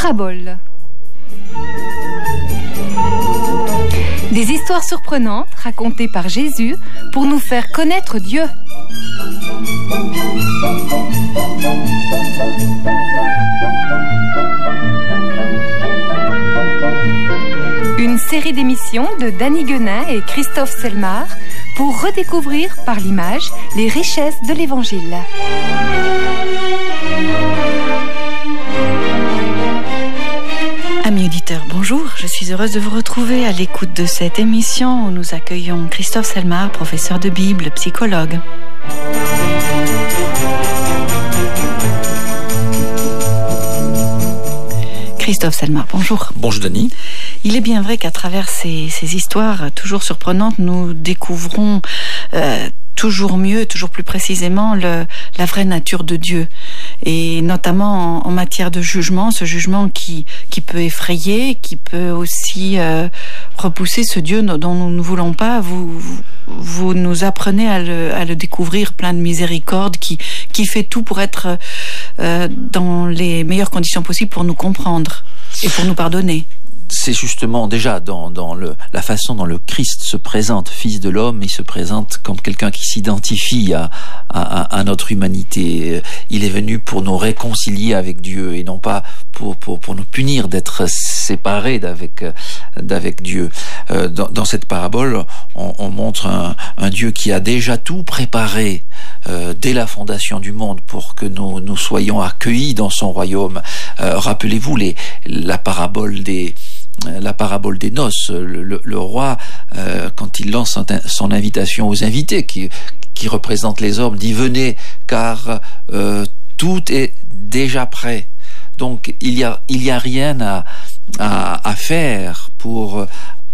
Paraboles. Des histoires surprenantes racontées par Jésus pour nous faire connaître Dieu. Une série d'émissions de Danny Guenin et Christophe Selmar pour redécouvrir par l'image les richesses de l'Évangile. Amis auditeurs, bonjour. Je suis heureuse de vous retrouver à l'écoute de cette émission où nous accueillons Christophe Selmar, professeur de Bible, psychologue. Christophe Selmar, bonjour. Bonjour Dany. Il est bien vrai qu'à travers ces histoires toujours surprenantes, nous découvrons toujours mieux, toujours plus précisément la vraie nature de Dieu. Et notamment en matière de jugement, ce jugement qui peut effrayer, qui peut aussi repousser ce Dieu dont nous ne voulons pas. Vous nous apprenez à le découvrir plein de miséricorde, qui fait tout pour être dans les meilleures conditions possibles pour nous comprendre et pour nous pardonner. C'est justement déjà dans la façon dont le Christ se présente, Fils de l'homme, il se présente comme quelqu'un qui s'identifie à notre humanité. Il est venu pour nous réconcilier avec Dieu et non pas pour nous punir d'être séparés d'avec Dieu. Dans cette parabole, on montre un Dieu qui a déjà tout préparé dès la fondation du monde pour que nous soyons accueillis dans son royaume. Rappelez-vous la parabole des noces. Le roi, quand il lance son invitation aux invités, qui représentent les hommes, dit « Venez, car tout est déjà prêt ». Donc il y a rien à faire pour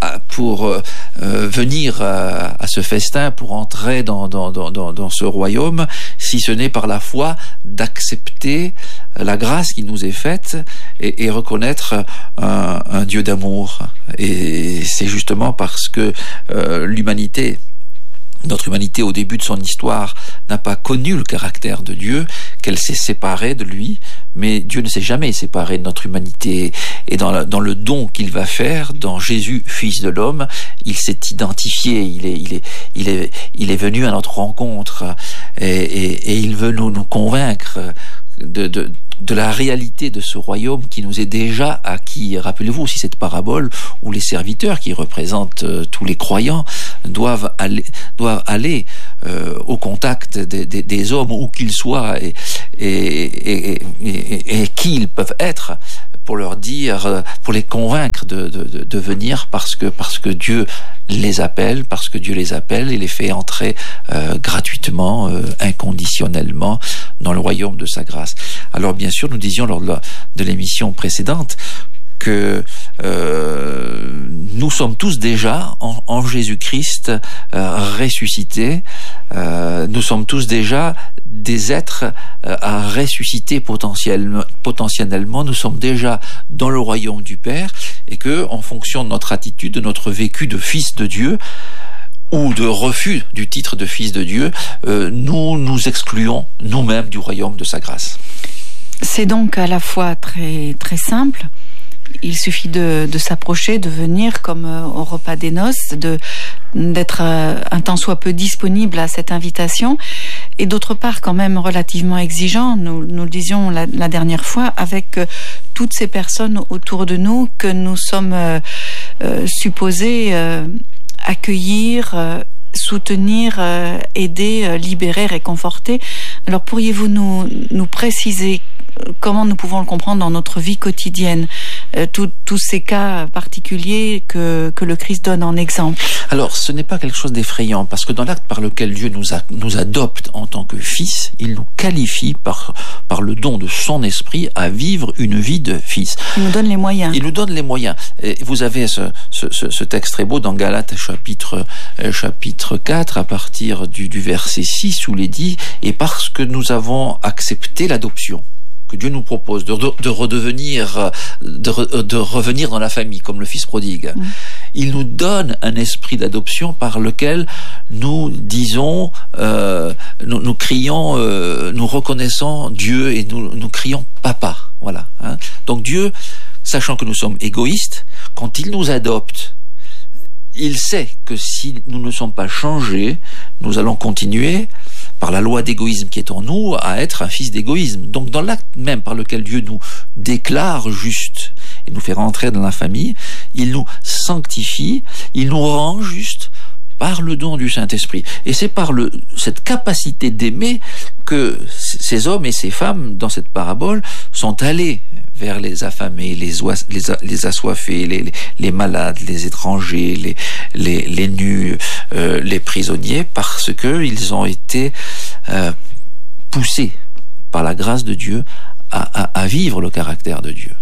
venir à ce festin, pour entrer dans ce royaume, si ce n'est par la foi d'accepter la grâce qui nous est faite et reconnaître un Dieu d'amour. Et c'est justement parce que notre humanité, au début de son histoire, n'a pas connu le caractère de Dieu, qu'elle s'est séparée de lui, mais Dieu ne s'est jamais séparé de notre humanité. Et dans le don qu'il va faire, dans Jésus, Fils de l'homme, il s'est identifié, il est venu à notre rencontre, et il veut nous convaincre de la réalité de ce royaume qui nous est déjà acquis. Rappelez-vous aussi cette parabole où les serviteurs, qui représentent tous les croyants, doivent aller au contact des hommes, où qu'ils soient, et qui ils peuvent être, pour leur dire, pour les convaincre de venir parce que Dieu les appelle, et les fait entrer gratuitement, inconditionnellement dans le royaume de sa grâce. Alors bien sûr, nous disions lors de l'émission précédente que nous sommes tous déjà en Jésus-Christ ressuscités. Nous sommes tous déjà des êtres à ressusciter potentiellement. Nous sommes déjà dans le royaume du Père, et que, en fonction de notre attitude, de notre vécu de fils de Dieu, ou de refus du titre de fils de Dieu, nous nous excluons nous-mêmes du royaume de sa grâce. C'est donc à la fois très, très simple. Il suffit de s'approcher, de venir comme au repas des noces, d'être un tant soit peu disponible à cette invitation, et d'autre part quand même relativement exigeant, nous le disions la dernière fois, avec toutes ces personnes autour de nous que nous sommes supposés accueillir, soutenir, aider, libérer, réconforter. Alors pourriez-vous nous préciser comment nous pouvons le comprendre dans notre vie quotidienne, tous ces cas particuliers que le Christ donne en exemple? Alors, ce n'est pas quelque chose d'effrayant, parce que dans l'acte par lequel Dieu nous adopte en tant que fils, il nous qualifie par le don de son esprit à vivre une vie de fils. Il nous donne les moyens. Il nous donne les moyens. Et vous avez ce texte très beau dans Galates chapitre 4, à partir du verset 6, où il est dit « Et parce que nous avons accepté l'adoption », que Dieu nous propose de revenir dans la famille comme le fils prodigue. Il nous donne un esprit d'adoption par lequel nous disons, nous crions, nous reconnaissons Dieu et nous crions papa. Voilà. Hein. Donc Dieu, sachant que nous sommes égoïstes, quand il nous adopte, il sait que si nous ne sommes pas changés, nous allons continuer, par la loi d'égoïsme qui est en nous, à être un fils d'égoïsme. Donc dans l'acte même par lequel Dieu nous déclare juste et nous fait rentrer dans la famille, il nous sanctifie, il nous rend juste par le don du Saint-Esprit. Et c'est par cette capacité d'aimer que ces hommes et ces femmes, dans cette parabole, sont allés vers les affamés, les assoiffés, les malades, les étrangers, les nus, les prisonniers, parce qu'ils ont été poussés par la grâce de Dieu à vivre le caractère de Dieu.